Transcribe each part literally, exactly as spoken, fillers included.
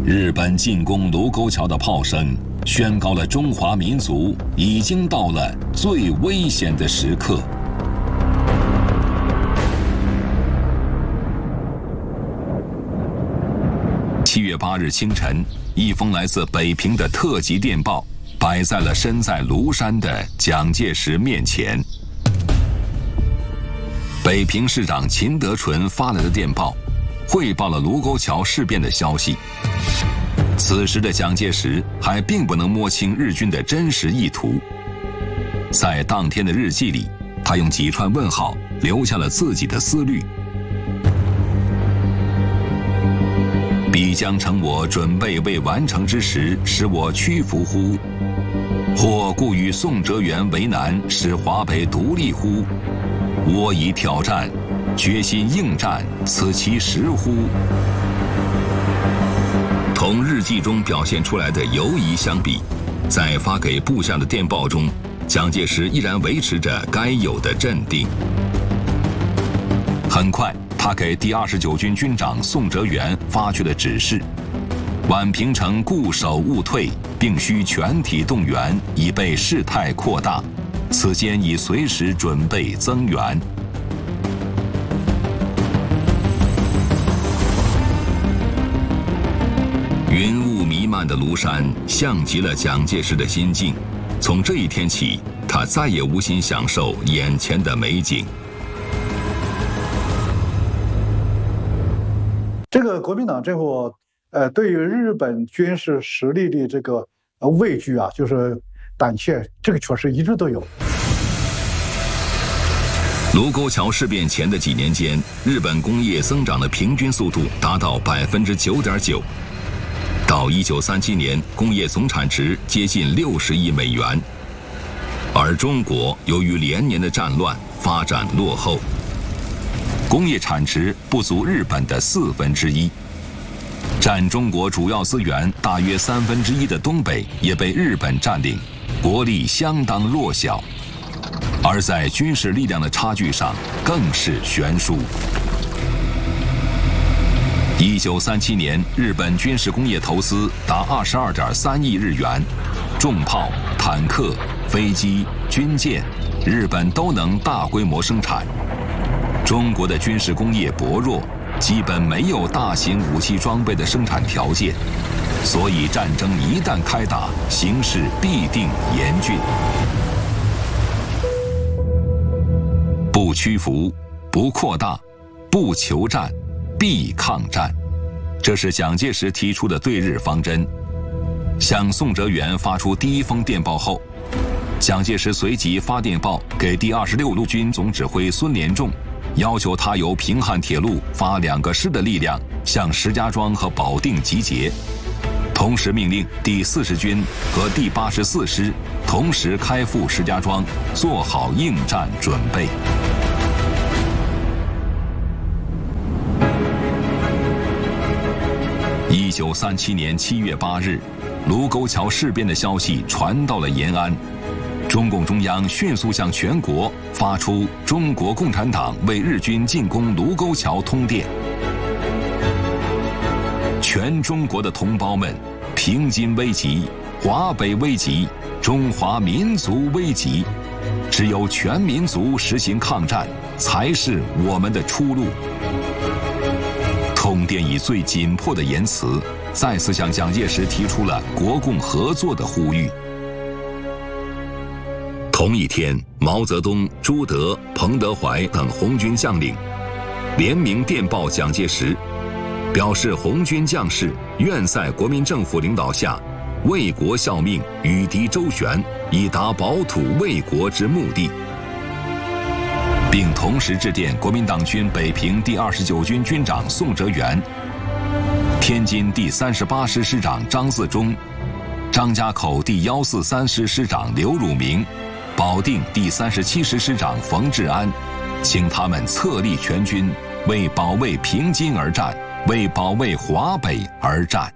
日本进攻卢沟桥的炮声，宣告了中华民族已经到了最危险的时刻。七月八日清晨，一封来自北平的特急电报摆在了身在庐山的蒋介石面前。北平市长秦德纯发来的电报，汇报了卢沟桥事变的消息。此时的蒋介石还并不能摸清日军的真实意图。在当天的日记里，他用几串问号留下了自己的思虑：必将成我准备未完成之时，使我屈服乎？或故与宋哲元为难，使华北独立乎？我已挑战，决心应战，此其时乎？同日记中表现出来的犹疑相比，在发给部下的电报中，蒋介石依然维持着该有的镇定。很快，他给第二十九军军长宋哲元发去了指示：宛平城固守勿退，并需全体动员，以备事态扩大。此间已随时准备增援。云雾弥漫的庐山，像极了蒋介石的心境。从这一天起，他再也无心享受眼前的美景。 这个国民党政府，呃，对于日本军事实力的这个呃畏惧啊，就是胆怯，这个确实一直都有。 卢沟桥事变前的几年间，日本工业增长的平均速度达到百分之九点九。到一九三七年，工业总产值接近六十亿美元，而中国由于连年的战乱，发展落后，工业产值不足日本的四分之一。占中国主要资源大约三分之一的东北也被日本占领，国力相当弱小，而在军事力量的差距上更是悬殊。一九三七年，日本军事工业投资达二十二点三亿日元，重炮、坦克、飞机、军舰，日本都能大规模生产。中国的军事工业薄弱，基本没有大型武器装备的生产条件，所以战争一旦开打，形势必定严峻。不屈服，不扩大，不求战，必抗战，这是蒋介石提出的对日方针。向宋哲元发出第一封电报后，蒋介石随即发电报给第二十六路军总指挥孙连仲，要求他由平汉铁路发两个师的力量向石家庄和保定集结，同时命令第四十军和第八十四师同时开赴石家庄，做好应战准备。一九三七年七月八日，卢沟桥事变的消息传到了延安，中共中央迅速向全国发出中国共产党为日军进攻卢沟桥通电。全中国的同胞们，平津危急，华北危急，中华民族危急，只有全民族实行抗战，才是我们的出路。通电以最紧迫的言辞，再次向蒋介石提出了国共合作的呼吁。同一天，毛泽东、朱德、彭德怀等红军将领联名电报蒋介石，表示红军将士愿在国民政府领导下为国效命，与敌周旋，以达保土卫国之目的，并同时致电国民党军北平第二十九军军长宋哲元、天津第三十八师师长张自忠、张家口第一四三师师长刘汝明、保定第三十七师师长冯治安，请他们策立全军，为保卫平津而战，为保卫华北而战。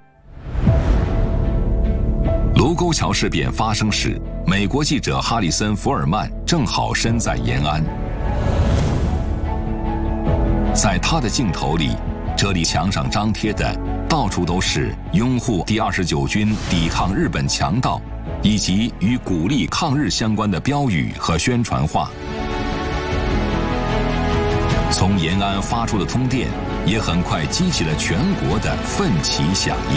卢沟桥事变发生时，美国记者哈里森·福尔曼正好身在延安。在他的镜头里， 这里墙上张贴的到处都是拥护第二十九军抵抗日本强盗，以及与鼓励抗日相关的标语和宣传画。从延安发出的通电也很快激起了全国的奋起响应。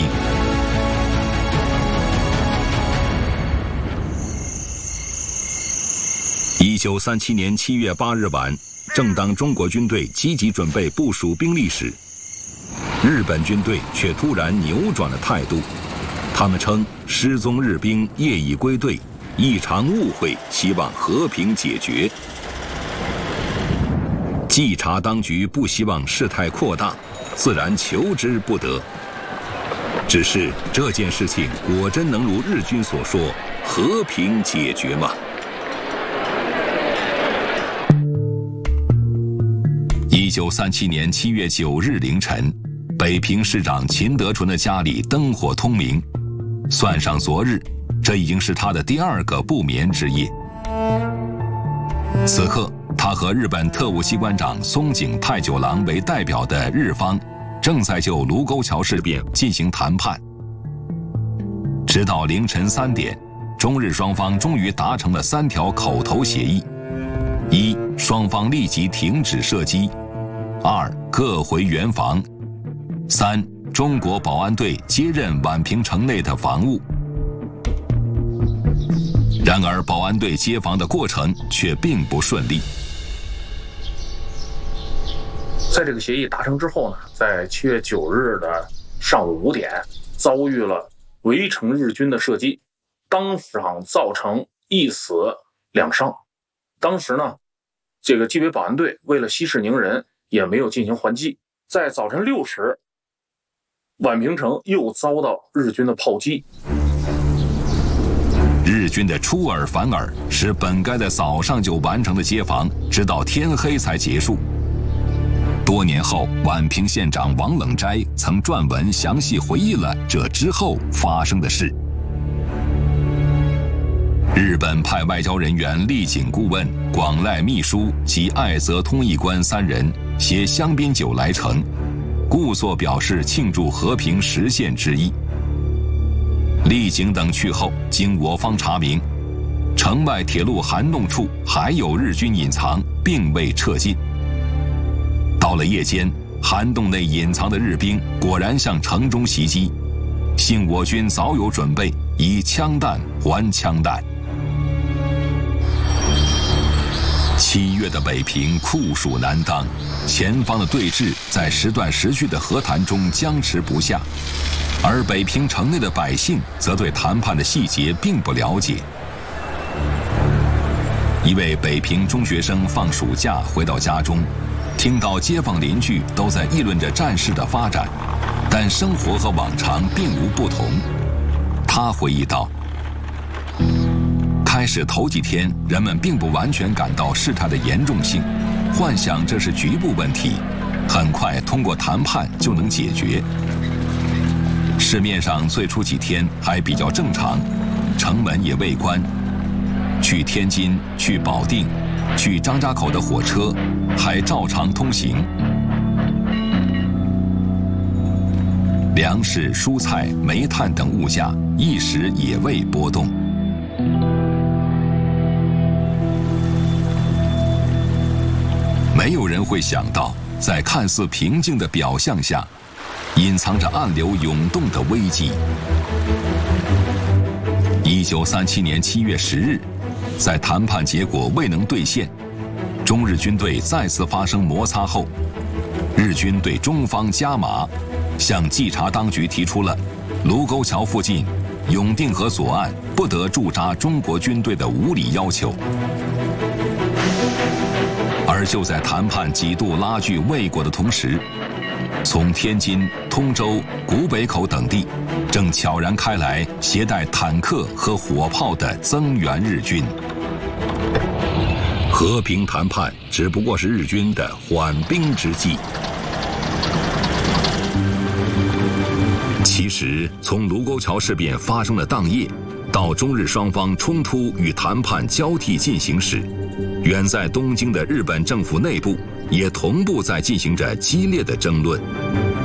一九三七年七月八日晚，正当中国军队积极准备部署兵力时，日本军队却突然扭转了态度。他们称失踪日兵业已归队，一场误会，希望和平解决。稽查当局不希望事态扩大，自然求之不得。只是这件事情果真能如日军所说，和平解决吗？一九三七年七月九日凌晨，北平市长秦德纯的家里灯火通明，算上昨日，这已经是他的第二个不眠之夜。此刻，他和日本特务机关长松井太九郎为代表的日方，正在就卢沟桥事变进行谈判。直到凌晨三点，中日双方终于达成了三条口头协议：一、双方立即停止射击；二、各回原防；三、中国保安队接任宛平城内的防务。然而，保安队接防的过程却并不顺利。 在这个协议达成之后呢，在七月九日的上午五点，遭遇了围城日军的射击，当场造成一死两伤。当时呢，这个纪委保安队为了息事宁人，也没有进行还击。在早晨六时，宛平城又遭到日军的炮击。 日军的出尔反尔，使本该在早上就完成的街防，直到天黑才结束。多年后，宛平县长王冷斋曾撰文详细回忆了这之后发生的事。日本派外交人员立井顾问、广濑秘书及爱泽通译官三人携香槟酒来城，故作表示庆祝和平实现之意。立井等去后，经我方查明，城外铁路涵洞处还有日军隐藏，并未撤进。到了夜间，涵洞内隐藏的日兵果然向城中袭击，幸我军早有准备，以枪弹还枪弹。七月的北平酷暑难当，前方的对峙在时断时续的和谈中僵持不下，而北平城内的百姓则对谈判的细节并不了解。一位北平中学生放暑假回到家中，听到街坊邻居都在议论着战事的发展，但生活和往常并无不同。他回忆道：开始头几天，人们并不完全感到事态的严重性，幻想这是局部问题，很快通过谈判就能解决。市面上最初几天还比较正常，城门也未关，去天津、去保定、去张家口的火车还照常通行，粮食、蔬菜、煤炭等物价一时也未波动。没有人会想到，在看似平静的表象下，隐藏着暗流涌动的危机。一九三七年七月十日，在谈判结果未能兑现，中日军队再次发生摩擦后，日军对中方加码，向稽查当局提出了卢沟桥附近永定河左岸不得驻扎中国军队的无理要求。而就在谈判几度拉锯未果的同时，从天津、通州、古北口等地正悄然开来携带坦克和火炮的增援日军。和平谈判只不过是日军的缓兵之计。其实，从卢沟桥事变发生的当夜，到中日双方冲突与谈判交替进行时，远在东京的日本政府内部也同步在进行着激烈的争论。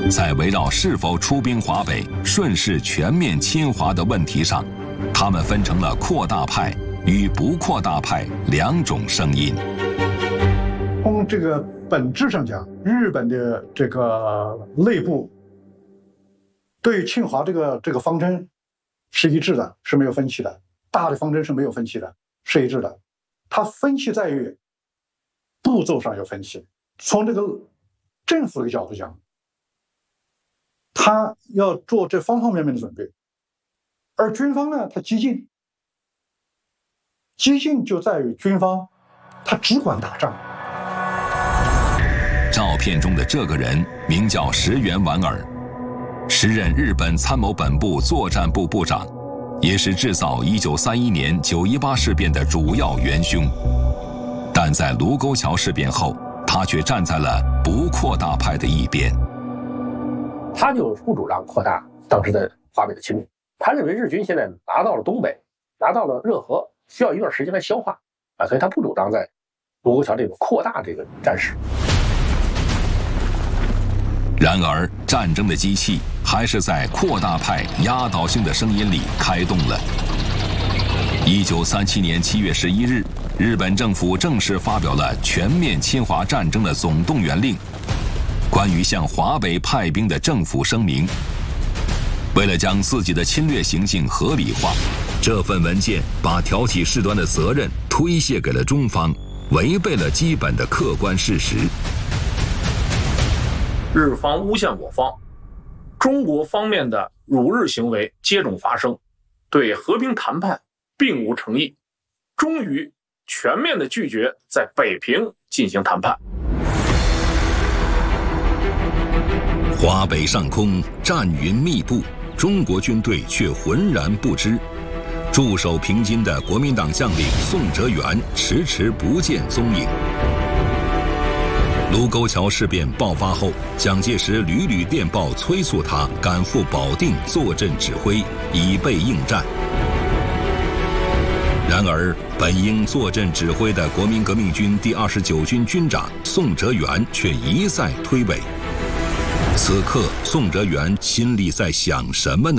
在围绕是否出兵华北、顺势全面侵华的问题上，他们分成了扩大派与不扩大派两种声音。 从这个本质上讲，日本的这个内部对于侵华这个这个方针是一致的，是没有分歧的。大的方针是没有分歧的，是一致的。它分歧在于步骤上有分歧。从这个政府的角度讲，他要做这方方面面的准备，而军方呢，他激进。激进就在于军方，他只管打仗。 照片中的这个人名叫石原莞尔，时任日本参谋本部作战部部长，也是制造一九三一年九一八事变的主要元凶。但在卢沟桥事变后，他却站在了不扩大派的一边。 他就不主张扩大当时的华北的侵略，他认为日军现在拿到了东北，拿到了热河，需要一段时间来消化啊，所以他不主张在卢沟桥这个扩大这个战事。 然而，战争的机器还是在扩大派压倒性的声音里开动了。一九三七年七月十一日，日本政府正式发表了全面侵华战争的总动员令，关于向华北派兵的政府声明。为了将自己的侵略行径合理化，这份文件把挑起事端的责任推卸给了中方，违背了基本的客观事实。 日方诬陷我方，中国方面的辱日行为接踵发生，对和平谈判并无诚意，终于全面的拒绝在北平进行谈判。 华北上空战云密布，中国军队却浑然不知。驻守平津的国民党将领宋哲元迟迟不见踪影。卢沟桥事变爆发后，蒋介石屡屡电报催促他赶赴保定坐镇指挥，以备应战。然而，本应坐镇指挥的国民革命军第二十九军军长宋哲元却一再推诿。此刻，宋哲元心里在想什么呢？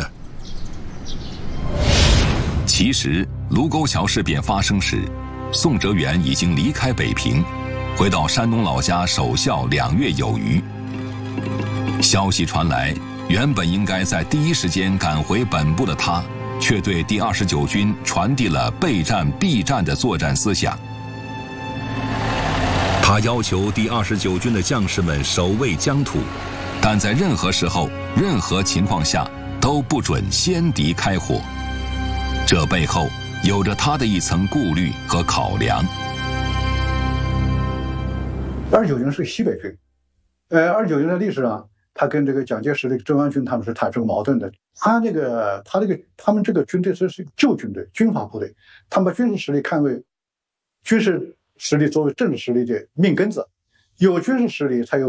其实，卢沟桥事变发生时，宋哲元已经离开北平，回到山东老家守孝两月有余。消息传来，原本应该在第一时间赶回本部的他，却对第二十九军传递了备战必战的作战思想。他要求第二十九军的将士们守卫疆土，但在任何时候、任何情况下都不准先敌开火。这背后有着他的一层顾虑和考量。 二十九军是西北军，呃，二十九军的历史上，他跟这个蒋介石的中央军他们是产生矛盾的。他这个他这个他们这个军队是是旧军队，军阀部队，他们把军事实力看为军事实力作为政治实力的命根子，有军事实力才有